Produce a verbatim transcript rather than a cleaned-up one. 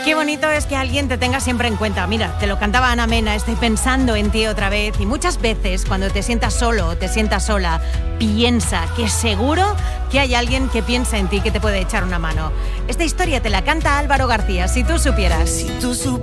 Qué bonito es que alguien te tenga siempre en cuenta. Mira, te lo cantaba Ana Mena, estoy pensando en ti otra vez. Y muchas veces cuando te sientas solo o te sientas sola, piensa que seguro que hay alguien que piensa en ti, que te puede echar una mano. Esta historia te la canta Álvaro García, si tú supieras. Si tú supieras